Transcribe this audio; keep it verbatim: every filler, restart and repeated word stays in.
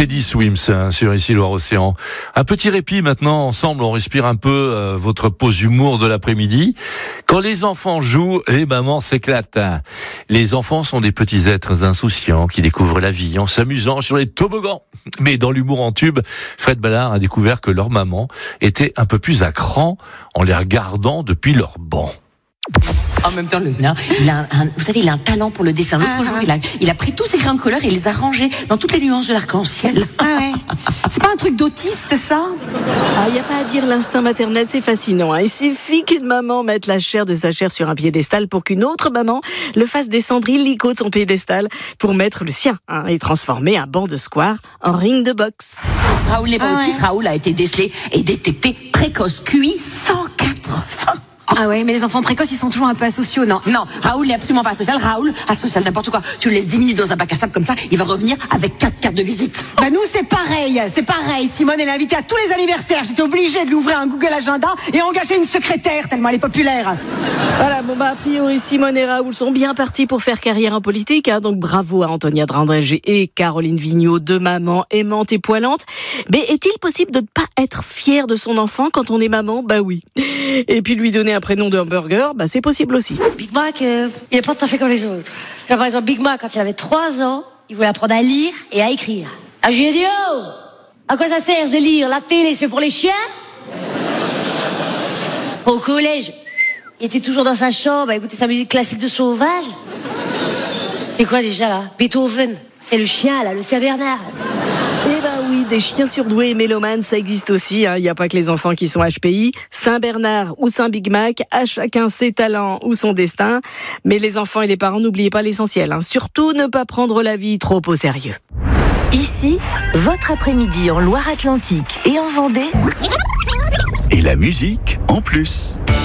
Teddy Swims hein, sur Ici Loire-Océan. Un petit répit maintenant, ensemble on respire un peu euh, votre pause humour de l'après-midi. Quand les enfants jouent, les mamans s'éclatent. Les enfants sont des petits êtres insouciants qui découvrent la vie en s'amusant sur les toboggans. Mais dans l'humour en tube, Fred Ballard a découvert que leur maman était un peu plus à cran en les regardant depuis leur banc. En même temps, le mien, il a un, un, vous savez, il a un talent pour le dessin. L'autre ah, jour, il a, il a pris tous ses crayons de couleur et il les a rangés dans toutes les nuances de l'arc-en-ciel. Ah ouais. C'est pas un truc d'autiste, ça? Ah, y a pas à dire, l'instinct maternel, c'est fascinant. Hein. Il suffit qu'une maman mette la chair de sa chair sur un piédestal pour qu'une autre maman le fasse descendre illico de son piédestal pour mettre le sien hein, et transformer un banc de square en ring de boxe. Raoul n'est pas ah autiste. Ouais. Raoul a été décelé et détecté précoce. Q I cent quatre-vingts. Ah ouais, mais les enfants précoces, ils sont toujours un peu asociaux, non? Non, Raoul n'est absolument pas asocial. Raoul, asocial, n'importe quoi. Tu le laisses dix minutes dans un bac à sable comme ça, il va revenir avec quatre cartes de visite. Bah nous, c'est pareil, c'est pareil. Simone, elle est invitée à tous les anniversaires. J'étais obligée de lui ouvrir un Google Agenda et engager une secrétaire, tellement elle est populaire. Voilà, bon bah a priori, Simone et Raoul sont bien partis pour faire carrière en politique, hein, donc bravo à Antonia Drandré et Caroline Vigneault, deux mamans aimantes et poilantes. Mais est-il possible de ne pas être fier de son enfant quand on est maman? Bah oui. Et puis lui donner un prénom de hamburger, bah c'est possible aussi. Big Mac, euh, il est pas tout à fait comme les autres. Par exemple, Big Mac, quand il avait trois ans, il voulait apprendre à lire et à écrire. Ah, je lui ai dit, oh, à quoi ça sert de lire? La télé, c'est fait pour les chiens? Au collège, il était toujours dans sa chambre à écouter sa musique classique de sauvage. C'est quoi déjà, là? Beethoven. C'est le chien, là, le Saint-Bernard. Eh ben oui, des chiens surdoués et mélomanes, ça existe aussi. Il hein. n'y a pas que les enfants qui sont H P I. Saint-Bernard ou Saint-Big Mac, à chacun ses talents ou son destin. Mais les enfants et les parents, n'oubliez pas l'essentiel. Hein. Surtout ne pas prendre la vie trop au sérieux. Ici, votre après-midi en Loire-Atlantique et en Vendée. Et la musique en plus.